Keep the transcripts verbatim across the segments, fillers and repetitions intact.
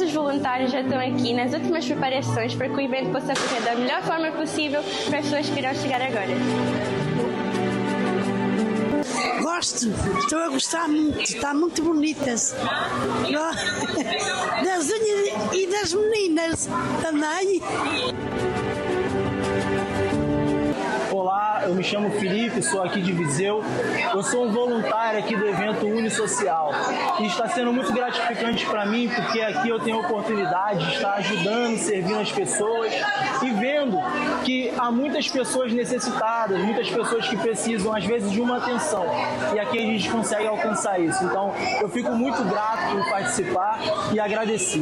os voluntários já estão aqui nas últimas preparações para que o evento possa correr da melhor forma possível para as pessoas que irão chegar agora. Gosto, estou a gostar muito, está muito bonitas. Das unhas e das meninas também. Olá, eu me chamo Felipe, sou aqui de Viseu. Eu sou um voluntário aqui do evento Unisocial e está sendo muito gratificante para mim porque aqui eu tenho a oportunidade de estar ajudando, servindo as pessoas e vendo que há muitas pessoas necessitadas, muitas pessoas que precisam às vezes de uma atenção e aqui a gente consegue alcançar isso. Então eu fico muito grato por participar e agradecer.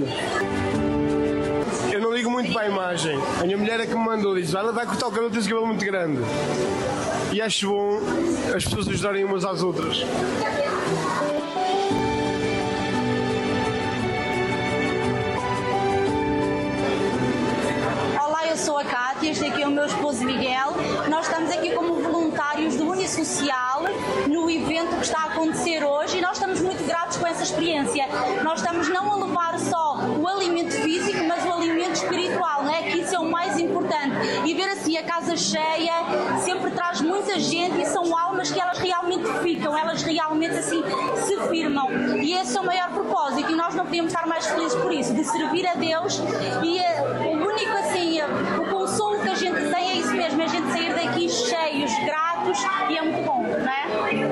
Eu não ligo muito para a imagem. A minha mulher é que me mandou, diz, ela vai cortar o cabelo, tem esse cabelo muito grande. E acho bom as pessoas ajudarem umas às outras. Olá, eu sou a Cátia, este aqui é o meu esposo Miguel. Nós estamos aqui como voluntários do Unisocial no evento que está a acontecer hoje e nós estamos muito gratos com essa experiência. Nós estamos não a levar só o alimento físico, mas o alimento espiritual, não é? Que isso é o mais importante. E ver assim a casa cheia sempre traz muita gente e são almas que elas realmente ficam, elas realmente assim se firmam. E esse é o maior propósito e nós não podemos estar mais felizes por isso, de servir a Deus e uh, o único assim, uh, o consolo que a gente tem é isso mesmo, a gente sair daqui cheios, gratos e é muito bom, não é?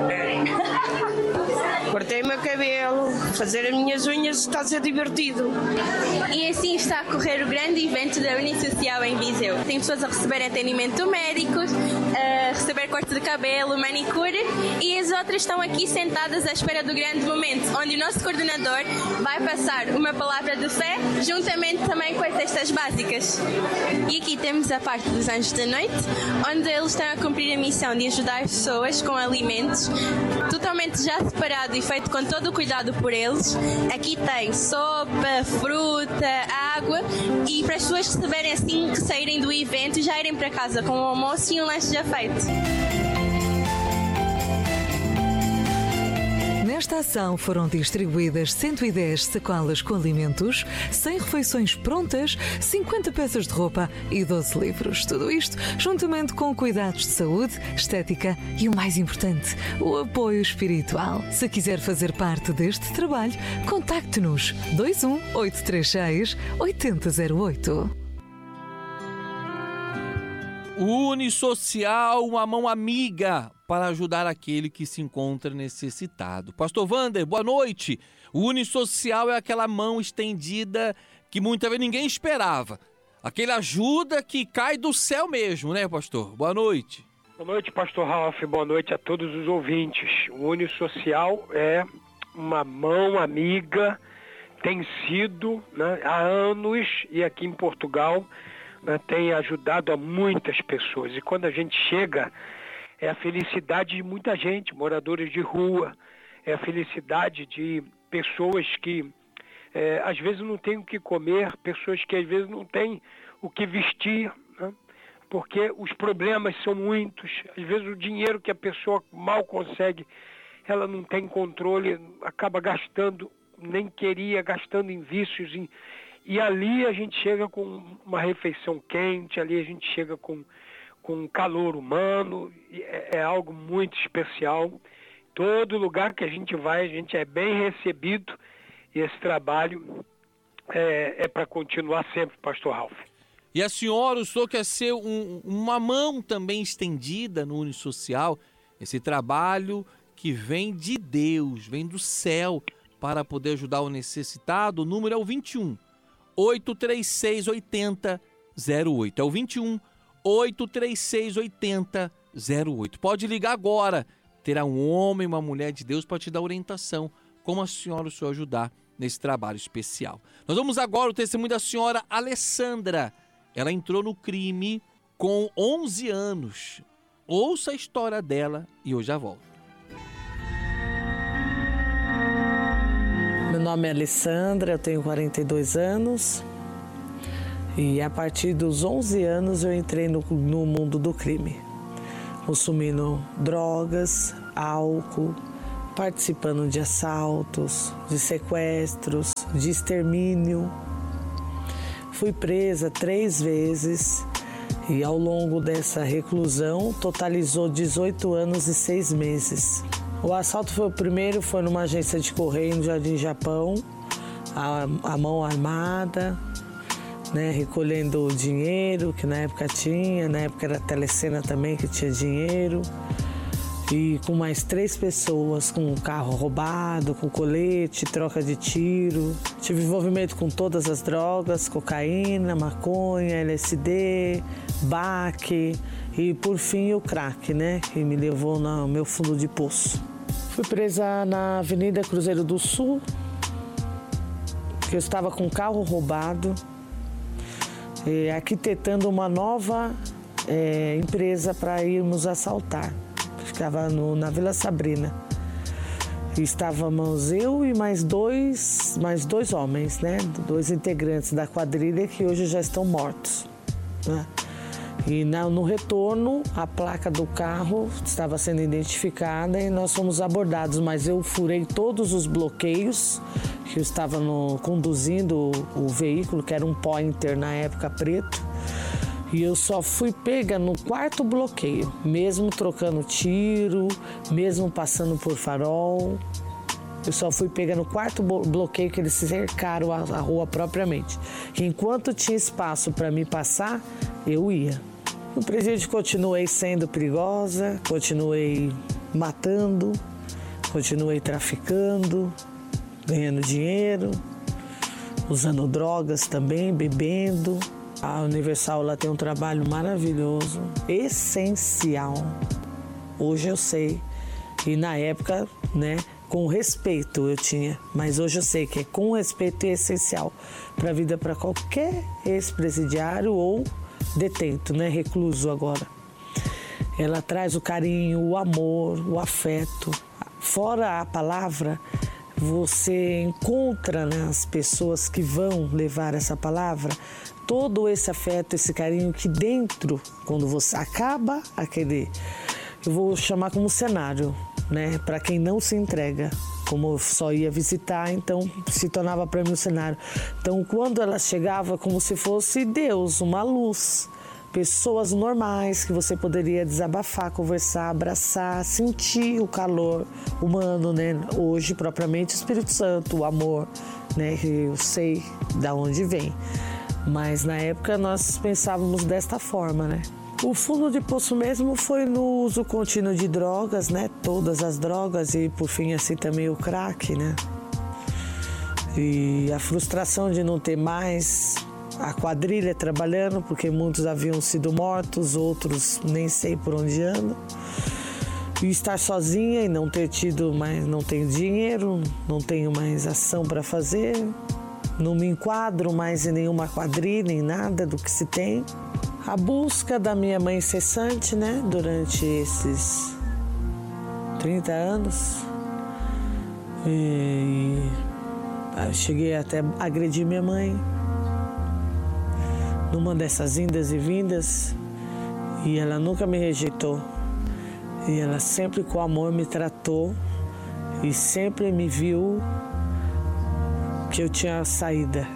Cortei o meu cabelo, fazer as minhas unhas está a ser divertido. E assim está a correr o grande evento da Unisocial em Viseu. Tem pessoas a receber atendimento médico, a receber corte de cabelo, manicure e as outras estão aqui sentadas à espera do grande momento, onde o nosso coordenador vai passar uma palavra de fé, juntamente também com as cestas básicas. E aqui temos a parte dos Anjos da Noite, onde eles estão a cumprir a missão de ajudar as pessoas com alimentos, totalmente já separado e feito com todo o cuidado por eles. Aqui tem sopa, fruta, água e para as pessoas receberem assim que saírem do evento e já irem para casa com o almoço e um lanche já feito. Nesta ação foram distribuídas cento e dez sacolas com alimentos, cem refeições prontas, cinquenta peças de roupa e doze livros. Tudo isto juntamente com cuidados de saúde, estética e o mais importante, o apoio espiritual. Se quiser fazer parte deste trabalho, contacte-nos dois um oito três seis oito zero zero oito. Unisocial, uma mão amiga para ajudar aquele que se encontra necessitado. Pastor Wander, boa noite. O Unisocial é aquela mão estendida que muitas vezes ninguém esperava. Aquela ajuda que cai do céu mesmo, né, pastor? Boa noite. Boa noite, pastor Ralf. Boa noite a todos os ouvintes. O Unisocial é uma mão amiga, tem sido, né, há anos, e aqui em Portugal tem ajudado a muitas pessoas. E quando a gente chega, é a felicidade de muita gente, moradores de rua, é a felicidade de pessoas que é, às vezes não têm o que comer, pessoas que às vezes não têm o que vestir, né? Porque os problemas são muitos. Às vezes o dinheiro que a pessoa mal consegue, ela não tem controle, acaba gastando, nem queria, gastando em vícios, em E ali a gente chega com uma refeição quente, ali a gente chega com, com calor humano, é, é algo muito especial. Todo lugar que a gente vai, a gente é bem recebido e esse trabalho é, é para continuar sempre, pastor Ralf. E a senhora, o senhor quer ser um, uma mão também estendida no Unisocial, esse trabalho que vem de Deus, vem do céu, para poder ajudar o necessitado. O número é o vinte e um, oito três seis, oito zero zero oito. É o vinte e um, oito três seis, oito zero zero oito. Pode ligar agora. Terá um homem, uma mulher de Deus para te dar orientação. Como a senhora o senhor ajudar nesse trabalho especial. Nós vamos agora o testemunho da senhora Alessandra. Ela entrou no crime com onze anos. Ouça a história dela e eu já volto. Meu nome é Alessandra, eu tenho quarenta e dois anos e a partir dos onze anos eu entrei no, no mundo do crime, consumindo drogas, álcool, participando de assaltos, de sequestros, de extermínio. Fui presa três vezes e ao longo dessa reclusão totalizou dezoito anos e seis meses. O assalto foi o primeiro, foi numa agência de correio no Jardim Japão, a, a mão armada, né, recolhendo dinheiro que na época tinha, na época era a Telecena também que tinha dinheiro. E com mais três pessoas, com um carro roubado, com colete, troca de tiro. Tive envolvimento com todas as drogas, cocaína, maconha, L S D, baque e por fim o crack, né, que me levou no meu fundo de poço. Fui presa na Avenida Cruzeiro do Sul, que eu estava com um carro roubado, e arquitetando uma nova é, empresa para irmos assaltar. Ficava no, na Vila Sabrina. E estávamos eu e mais dois, mais dois homens, né? Dois integrantes da quadrilha que hoje já estão mortos, né? E na, no retorno, a placa do carro estava sendo identificada e nós fomos abordados, mas eu furei todos os bloqueios, que eu estava no, conduzindo o, o veículo, que era um Pointer na época preto. E eu só fui pega no quarto bloqueio, mesmo trocando tiro, mesmo passando por farol. Eu só fui pega no quarto bloqueio que eles cercaram a, a rua propriamente. Que enquanto tinha espaço para me passar, eu ia. No presídio continuei sendo perigosa, continuei matando, continuei traficando, ganhando dinheiro, usando drogas também, bebendo. A Universal lá tem um trabalho maravilhoso, essencial. Hoje eu sei, e na época, né, com respeito eu tinha, mas hoje eu sei que é com respeito e essencial para a vida, para qualquer ex-presidiário ou detento, né, recluso agora. Ela traz o carinho, o amor, o afeto. Fora a palavra, você encontra nas pessoas que vão levar essa palavra todo esse afeto, esse carinho que dentro, quando você acaba aquele, eu vou chamar como cenário, né, para quem não se entrega, como eu só ia visitar, então se tornava para mim um cenário. Então quando ela chegava, como se fosse Deus, uma luz, pessoas normais que você poderia desabafar, conversar, abraçar, sentir o calor humano, né? Hoje propriamente o Espírito Santo, o amor, né, que eu sei da onde vem. Mas na época nós pensávamos desta forma, né? O fundo de poço mesmo foi no uso contínuo de drogas, né? Todas as drogas e por fim assim também o crack, né? E a frustração de não ter mais a quadrilha trabalhando, porque muitos haviam sido mortos, outros nem sei por onde andam. E estar sozinha e não ter tido mais, não tenho dinheiro, não tenho mais ação para fazer. Não me enquadro mais em nenhuma quadrilha, nem nada do que se tem. A busca da minha mãe incessante, né, durante esses trinta anos. E eu cheguei até a agredir minha mãe numa dessas indas e vindas. E ela nunca me rejeitou. E ela sempre com amor me tratou e sempre me viu que eu tinha saída.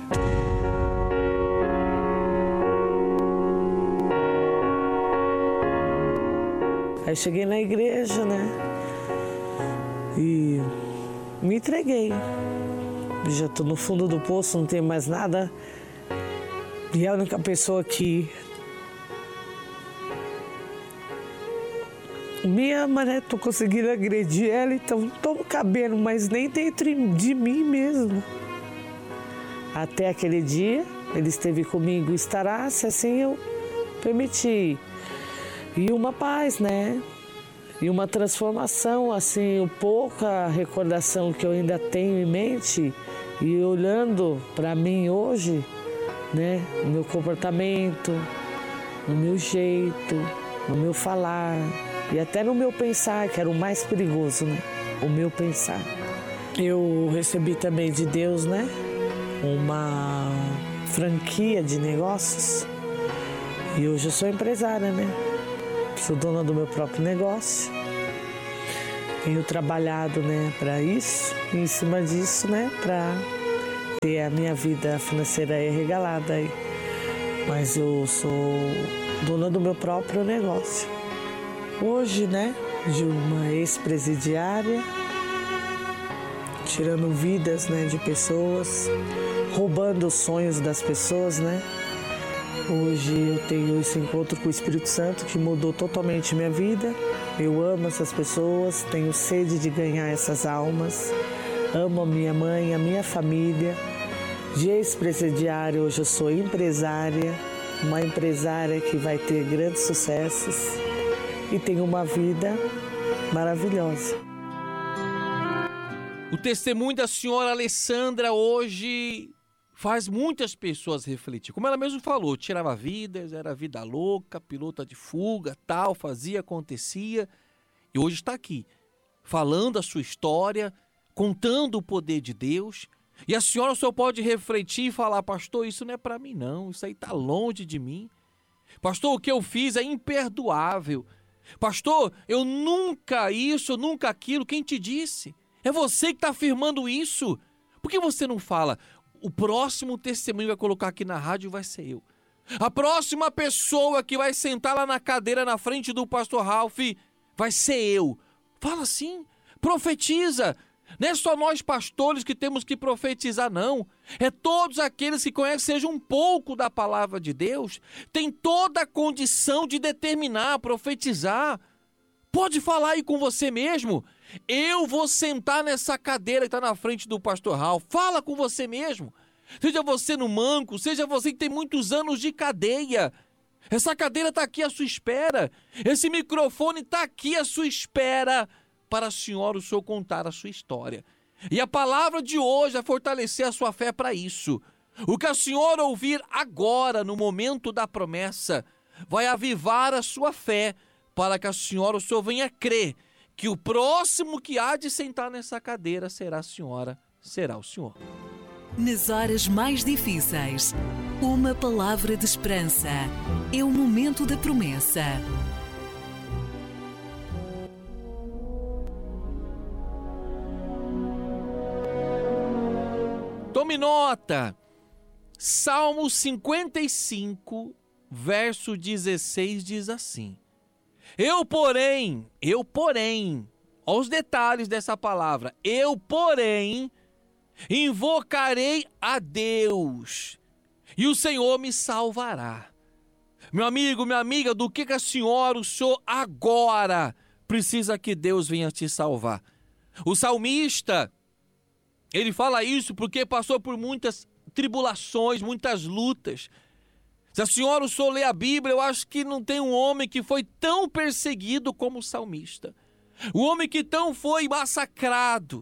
Aí cheguei na igreja, né? E me entreguei. Já estou no fundo do poço, não tenho mais nada. E a única pessoa que me ama, né? Tô conseguindo agredir ela, então não tô cabendo, mas nem dentro de mim mesmo. Até aquele dia, ele esteve comigo, estará, se assim eu permiti. E uma paz, né? E uma transformação, assim, o pouca recordação que eu ainda tenho em mente e olhando para mim hoje, né? No meu comportamento, no meu jeito, no meu falar e até no meu pensar, que era o mais perigoso, né? O meu pensar. Eu recebi também de Deus, né? Uma franquia de negócios e hoje eu sou empresária, né? Sou dona do meu próprio negócio Tenho trabalhado, né, para isso, e em cima disso, né, para ter a minha vida financeira aí regalada aí. Mas eu sou dona do meu próprio negócio. Hoje, né, de uma ex-presidiária, tirando vidas, né, de pessoas, roubando os sonhos das pessoas, né. Hoje eu tenho esse encontro com o Espírito Santo que mudou totalmente minha vida. Eu amo essas pessoas, tenho sede de ganhar essas almas. Amo a minha mãe, a minha família. De ex-presidiária, hoje eu sou empresária. Uma empresária que vai ter grandes sucessos. E tenho uma vida maravilhosa. O testemunho da senhora Alessandra hoje faz muitas pessoas refletir. Como ela mesmo falou, tirava vidas, era vida louca, pilota de fuga, tal, fazia, acontecia. E hoje está aqui, falando a sua história, contando o poder de Deus. E a senhora só pode refletir e falar, pastor, isso não é para mim não, isso aí está longe de mim. Pastor, o que eu fiz é imperdoável. Pastor, eu nunca isso, nunca aquilo. Quem te disse? É você que está afirmando isso. Por que você não fala? O próximo testemunho que vai colocar aqui na rádio vai ser eu. A próxima pessoa que vai sentar lá na cadeira na frente do pastor Ralph vai ser eu. Fala assim, profetiza. Não é só nós pastores que temos que profetizar, não. É todos aqueles que conhecem, seja um pouco da palavra de Deus, tem toda a condição de determinar, profetizar. Pode falar aí com você mesmo. Eu vou sentar nessa cadeira que está na frente do pastor Ralph. Fala com você mesmo. Seja você no manco, seja você que tem muitos anos de cadeia. Essa cadeira está aqui à sua espera. Esse microfone está aqui à sua espera para a senhora, o senhor contar a sua história. E a palavra de hoje é fortalecer a sua fé para isso. O que a senhora ouvir agora, no momento da promessa, vai avivar a sua fé para que a senhora, o senhor venha crer que o próximo que há de sentar nessa cadeira será a senhora, será o senhor. Nas horas mais difíceis, uma palavra de esperança. É o momento da promessa. Tome nota. Salmo cinquenta e cinco, verso dezesseis diz assim: Eu, porém, eu, porém, olha os detalhes dessa palavra, eu, porém, invocarei a Deus e o Senhor me salvará. Meu amigo, minha amiga, do que, que a senhora, o senhor agora precisa que Deus venha te salvar? O salmista, ele fala isso porque passou por muitas tribulações, muitas lutas. Se a senhora, o senhor lê a Bíblia, eu acho que não tem um homem que foi tão perseguido como o salmista. O homem que tão foi massacrado.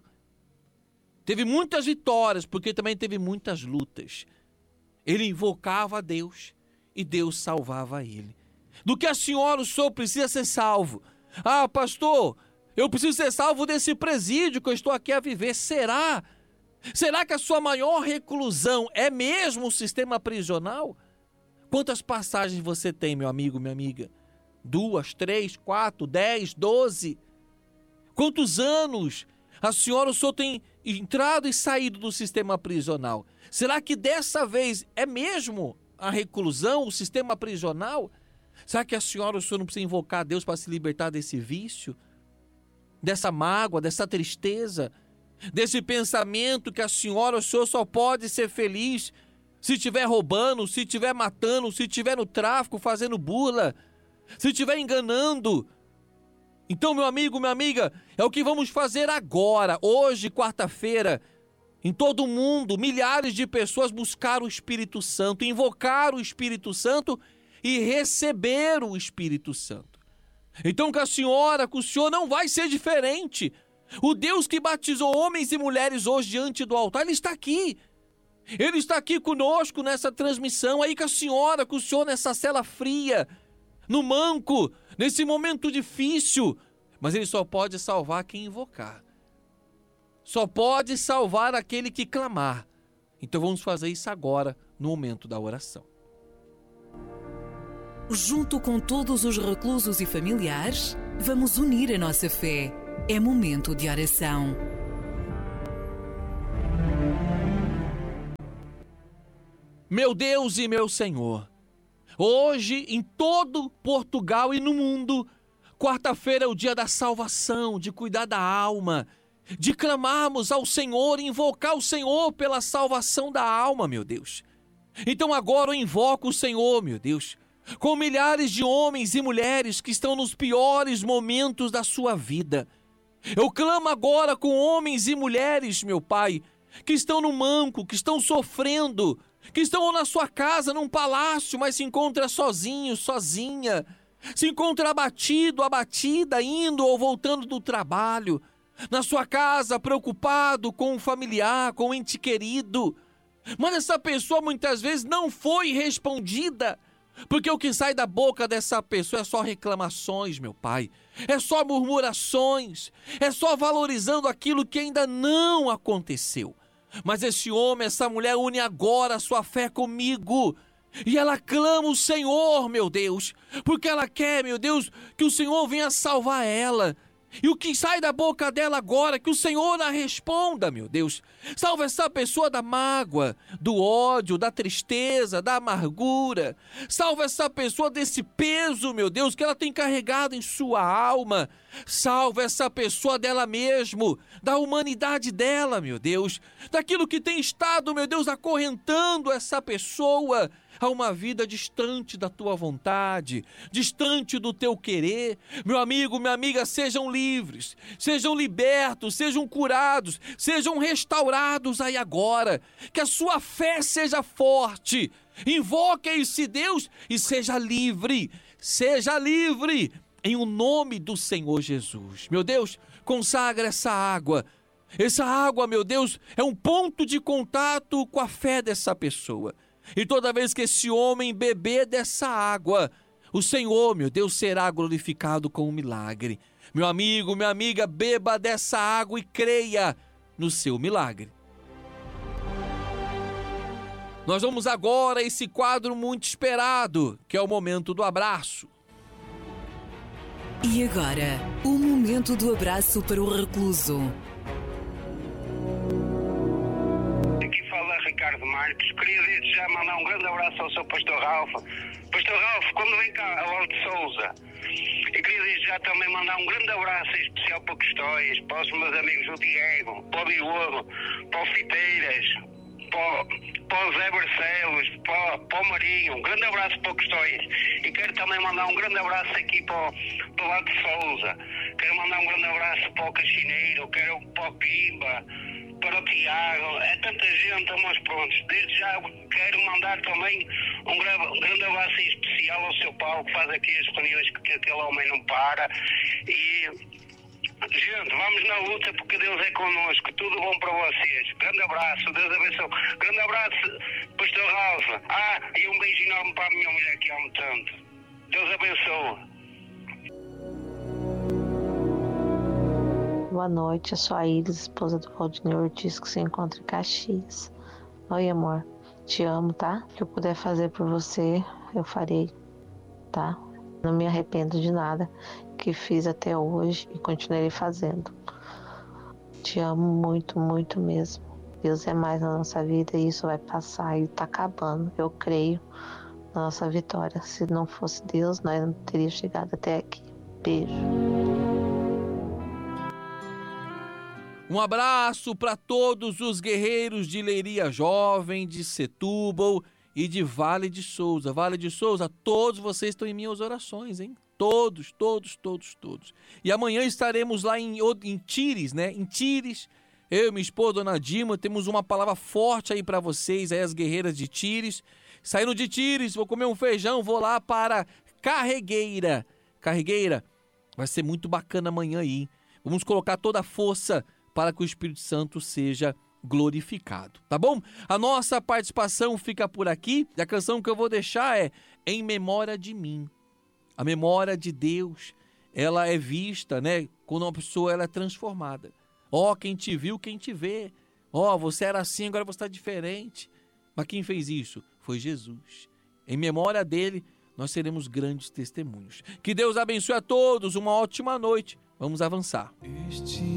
Teve muitas vitórias, porque também teve muitas lutas. Ele invocava a Deus e Deus salvava ele. Do que a senhora, o senhor precisa ser salvo? Ah, pastor, eu preciso ser salvo desse presídio que eu estou aqui a viver. Será? Será que a sua maior reclusão é mesmo o sistema prisional? Quantas passagens você tem, meu amigo, minha amiga? Duas, três, quatro, dez, doze? Quantos anos a senhora, o senhor tem entrado e saído do sistema prisional? Será que dessa vez é mesmo a reclusão, o sistema prisional? Será que a senhora, o senhor não precisa invocar a Deus para se libertar desse vício? Dessa mágoa, dessa tristeza? Desse pensamento que a senhora, o senhor só pode ser feliz se estiver roubando, se estiver matando, se estiver no tráfico, fazendo burla, se estiver enganando? Então, meu amigo, minha amiga, é o que vamos fazer agora, hoje, quarta-feira. Em todo o mundo, milhares de pessoas buscaram o Espírito Santo, invocaram o Espírito Santo e receberam o Espírito Santo. Então, com a senhora, com o senhor, não vai ser diferente. O Deus que batizou homens e mulheres hoje diante do altar, Ele está aqui. Ele está aqui conosco nessa transmissão, aí com a senhora, com o senhor nessa cela fria, no manco, nesse momento difícil. Mas Ele só pode salvar quem invocar. Só pode salvar aquele que clamar. Então vamos fazer isso agora, no momento da oração. Junto com todos os reclusos e familiares, vamos unir a nossa fé É momento de oração. Meu Deus e meu Senhor, hoje em todo Portugal e no mundo, quarta-feira é o dia da salvação, de cuidar da alma, de clamarmos ao Senhor, invocar o Senhor pela salvação da alma, meu Deus. Então agora eu invoco o Senhor, meu Deus, com milhares de homens e mulheres que estão nos piores momentos da sua vida. Eu clamo agora com homens e mulheres, meu Pai, que estão no manco, que estão sofrendo, que estão na sua casa, num palácio, mas se encontra sozinho, sozinha, se encontra abatido, abatida, indo ou voltando do trabalho, na sua casa, preocupado com um familiar, com um ente querido, mas essa pessoa muitas vezes não foi respondida, porque o que sai da boca dessa pessoa é só reclamações, meu Pai, é só murmurações, é só valorizando aquilo que ainda não aconteceu. Mas esse homem, essa mulher une agora a sua fé comigo e ela clama o Senhor, meu Deus, porque ela quer, meu Deus, que o Senhor venha salvar ela. E o que sai da boca dela agora, que o Senhor a responda, meu Deus. Salva essa pessoa da mágoa, do ódio, da tristeza, da amargura. Salva essa pessoa desse peso, meu Deus, que ela tem carregado em sua alma. Salva essa pessoa dela mesmo, da humanidade dela, meu Deus. Daquilo que tem estado, meu Deus, acorrentando essa pessoa a uma vida distante da tua vontade, distante do teu querer. Meu amigo, minha amiga, sejam livres, sejam libertos, sejam curados, sejam restaurados aí agora. Que a sua fé seja forte. Invoque esse Deus e seja livre, seja livre, em o nome do Senhor Jesus. Meu Deus, consagra essa água. Essa água, meu Deus, é um ponto de contato com a fé dessa pessoa. E toda vez que esse homem beber dessa água, o Senhor, meu Deus, será glorificado com um milagre. Meu amigo, minha amiga, beba dessa água e creia no seu milagre. Nós vamos agora a esse quadro muito esperado, que é o momento do abraço. E agora, o momento do abraço para o recluso. Ricardo Marques, queria desde já mandar um grande abraço ao seu pastor Ralph. Pastor Ralph, quando vem cá a Lourdes de Souza, eu queria desde já também mandar um grande abraço em especial para o Custóias, para os meus amigos o Diego, para o Diogo, para o Fiteiras, para, para o Zé Barcelos, para, para o Marinho. Um grande abraço para o Custóias. E quero também mandar um grande abraço aqui para, para o lado de Souza. Quero mandar um grande abraço para o Caxineiro, quero para o Pimba, para o Tiago, é tanta gente, mas pronto, desde já quero mandar também um grande, um grande abraço em especial ao seu Paulo, que faz aqui as reuniões que, que aquele homem não para. E, gente, vamos na luta porque Deus é connosco, tudo bom para vocês. Grande abraço, Deus abençoe. Grande abraço, pastor Ralph. Ah, e um beijo enorme para a minha mulher que amo tanto. Deus abençoe. Boa noite, eu sou a Iris, esposa do Valdinei Ortiz, que se encontra em Caxias. Oi, amor, te amo, tá? O que eu puder fazer por você, eu farei, tá? Não me arrependo de nada que fiz até hoje e continuarei fazendo. Te amo muito, muito mesmo. Deus é mais na nossa vida e isso vai passar e tá acabando. Eu creio na nossa vitória. Se não fosse Deus, nós não teríamos chegado até aqui. Beijo. Um abraço para todos os guerreiros de Leiria Jovem, de Setúbal e de Vale de Souza. Vale de Souza, todos vocês estão em minhas orações, hein? Todos, todos, todos, todos. E amanhã estaremos lá em, em Tires, né? Em Tires, eu e minha esposa, Dona Dilma, temos uma palavra forte aí para vocês, aí as guerreiras de Tires. Saindo de Tires, vou comer um feijão, vou lá para Carregueira. Carregueira, vai ser muito bacana amanhã aí. Vamos colocar toda a força para que o Espírito Santo seja glorificado, tá bom? A nossa participação fica por aqui e a canção que eu vou deixar é Em Memória de Mim. A memória de Deus, ela é vista, né? Quando uma pessoa ela é transformada. Ó, oh, quem te viu, quem te vê. Ó, oh, você era assim, agora você está diferente. Mas quem fez isso? Foi Jesus. Em memória dele, nós seremos grandes testemunhos. Que Deus abençoe a todos, uma ótima noite. Vamos avançar.